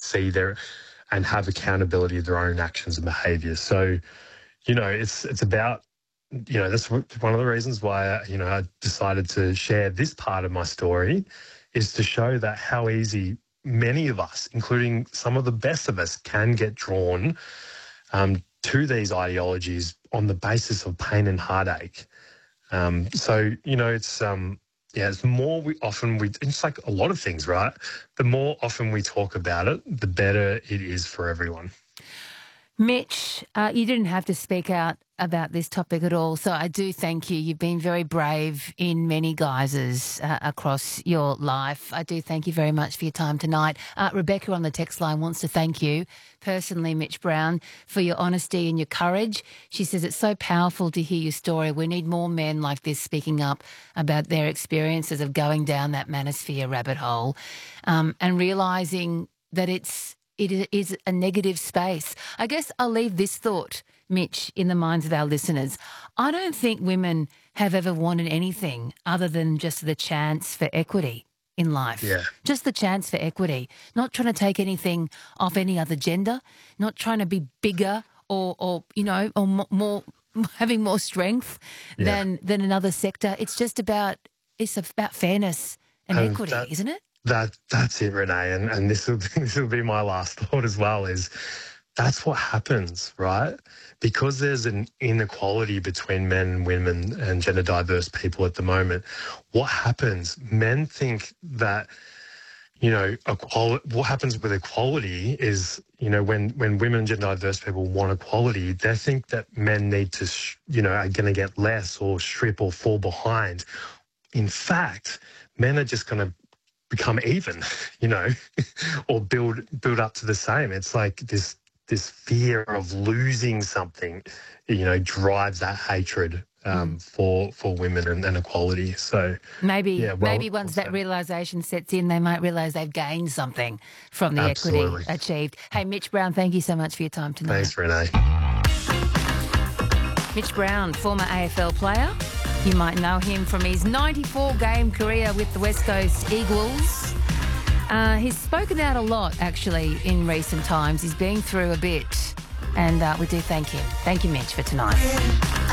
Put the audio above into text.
see their and have accountability of their own actions and behaviours. So, it's about, that's one of the reasons why, I decided to share this part of my story, is to show that how easy many of us, including some of the best of us, can get drawn to these ideologies on the basis of pain and heartache. It's more it's like a lot of things, right? The more often we talk about it, the better it is for everyone. Mitch, you didn't have to speak out about this topic at all, so I do thank you. You've been very brave in many guises across your life. I do thank you very much for your time tonight. Rebecca on the text line wants to thank you personally, Mitch Brown, for your honesty and your courage. She says it's so powerful to hear your story. We need more men like this speaking up about their experiences of going down that manosphere rabbit hole and realising that it is a negative space. I guess I'll leave this thought, Mitch, in the minds of our listeners. I don't think women have ever wanted anything other than just the chance for equity in life. Yeah. Just the chance for equity. Not trying to take anything off any other gender, not trying to be bigger or more having more strength than another sector. It's about fairness and equity, isn't it? That's it, Renee, and this will be my last thought as well, is that's what happens, right? Because there's an inequality between men and women and gender diverse people at the moment. What happens? Men think that, what happens with equality is, when women and gender diverse people want equality, they think that men need to, are going to get less or strip or fall behind. In fact, men are just going to become even, or build up to the same. It's like this fear of losing something, drives that hatred for women and equality. So maybe once that realisation sets in, they might realise they've gained something from the equity achieved. Hey, Mitch Brown, thank you so much for your time tonight. Thanks, Renee. Mitch Brown, former AFL player. You might know him from his 94-game career with the West Coast Eagles. He's spoken out a lot, actually, in recent times. He's been through a bit, and we do thank him. Thank you, Mitch, for tonight.